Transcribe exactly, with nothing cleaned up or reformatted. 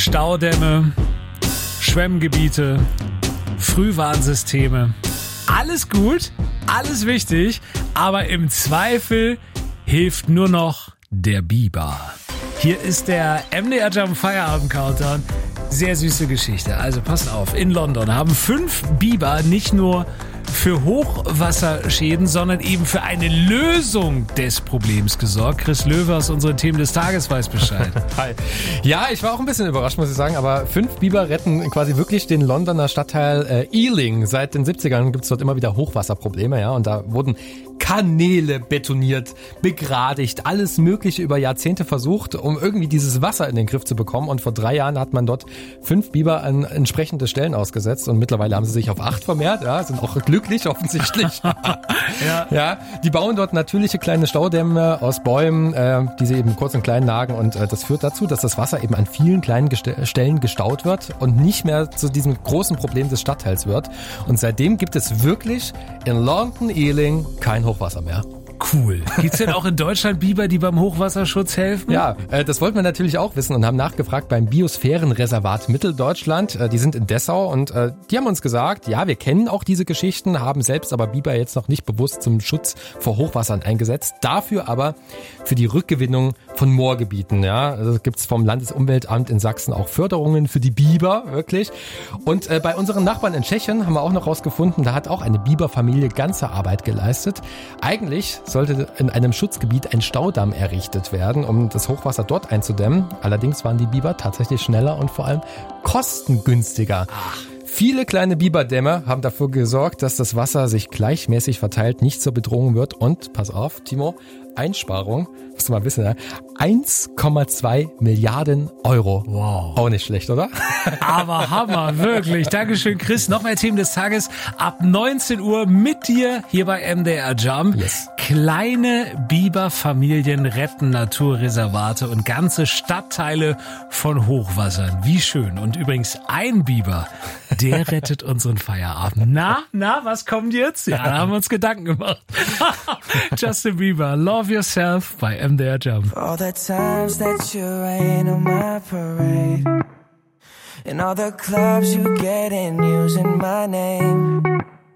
Staudämme, Schwemmgebiete, Frühwarnsysteme. Alles gut, alles wichtig, aber im Zweifel hilft nur noch der Biber. Hier ist der M D R Jump Feierabend Countdown. Sehr süße Geschichte. Also passt auf, in London haben fünf Biber nicht nur für Hochwasserschäden, sondern eben für eine Lösung des Problems gesorgt. Chris Löwe aus unseren Themen des Tages weiß Bescheid. Hi. Ja, ich war auch ein bisschen überrascht, muss ich sagen, aber fünf Biber retten quasi wirklich den Londoner Stadtteil äh, Ealing. Seit den siebzigern gibt es dort immer wieder Hochwasserprobleme, ja, und da wurden Kanäle betoniert, begradigt, alles Mögliche über Jahrzehnte versucht, um irgendwie dieses Wasser in den Griff zu bekommen. Und vor drei Jahren hat man dort fünf Biber an entsprechende Stellen ausgesetzt und mittlerweile haben sie sich auf acht vermehrt, ja, sind auch glücklich offensichtlich. ja. ja, die bauen dort natürliche kleine Staudämme aus Bäumen, äh, die sie eben kurz und klein nagen, und äh, das führt dazu, dass das Wasser eben an vielen kleinen Geste- Stellen gestaut wird und nicht mehr zu diesem großen Problem des Stadtteils wird. Und seitdem gibt es wirklich in London Ealing kein Hochwasser mehr. Cool. Gibt's denn auch in Deutschland Biber, die beim Hochwasserschutz helfen? Ja, äh, das wollten wir natürlich auch wissen und haben nachgefragt beim Biosphärenreservat Mitteldeutschland. Äh, die sind in Dessau und äh, die haben uns gesagt, ja, wir kennen auch diese Geschichten, haben selbst aber Biber jetzt noch nicht bewusst zum Schutz vor Hochwassern eingesetzt. Dafür aber für die Rückgewinnung von Moorgebieten. Ja, also gibt's vom Landesumweltamt in Sachsen auch Förderungen für die Biber, wirklich. Und äh, bei unseren Nachbarn in Tschechien haben wir auch noch rausgefunden, da hat auch eine Biberfamilie ganze Arbeit geleistet. Eigentlich sollte in einem Schutzgebiet ein Staudamm errichtet werden, um das Hochwasser dort einzudämmen. Allerdings waren die Biber tatsächlich schneller und vor allem kostengünstiger. Ach. Viele kleine Biberdämme haben dafür gesorgt, dass das Wasser sich gleichmäßig verteilt, nicht zur Bedrohung wird. Und, pass auf, Timo, Einsparung, musst du mal wissen, ja, eins Komma zwei Milliarden Euro. Wow. Auch nicht schlecht, oder? Aber Hammer, wirklich. Dankeschön, Chris. Noch mehr Themen des Tages ab neunzehn Uhr mit dir hier bei M D R Jump. Yes. Kleine Biberfamilien retten Naturreservate und ganze Stadtteile von Hochwassern. Wie schön. Und übrigens ein Biber, der rettet unseren Feierabend. Na, na, was kommt jetzt? Ja, da haben wir uns Gedanken gemacht. Justin Bieber, Love Yourself bei M D R Jump. All the times that you rain on my parade, and all the clubs you get in using my name.